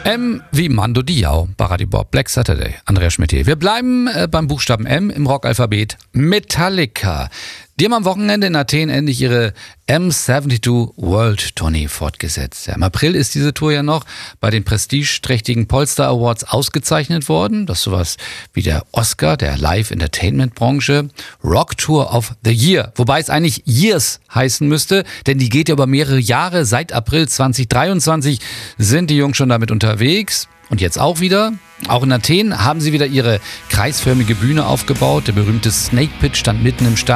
M wie Mando Diao, Baradi Bob, Black Saturday, Andreas Schmidt hier. Wir bleiben beim Buchstaben M im Rockalphabet. Metallica. Die haben am Wochenende in Athen endlich ihre M72 World Tournee fortgesetzt. Ja, im April ist diese Tour ja noch bei den prestigeträchtigen Polestar Awards ausgezeichnet worden. Das ist sowas wie der Oscar der Live-Entertainment-Branche. Rock Tour of the Year. Wobei es eigentlich Years heißen müsste, denn die geht ja über mehrere Jahre. Seit April 2023 sind die Jungs schon damit unterwegs. Und jetzt auch wieder. Auch in Athen haben sie wieder ihre kreisförmige Bühne aufgebaut. Der berühmte Snake Pit stand mitten im Stadion.